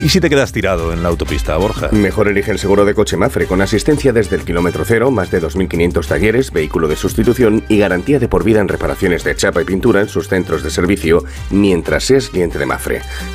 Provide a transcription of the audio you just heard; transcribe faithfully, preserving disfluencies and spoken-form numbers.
¿Y si te quedas tirado en la autopista, Borja? Mejor elige el seguro de coche Mafre, con asistencia desde el kilómetro cero, más de dos mil quinientos talleres, vehículo de sustitución y garantía de por vida en reparaciones de chapa y pintura en sus centros de servicio mientras seas cliente de Mafre.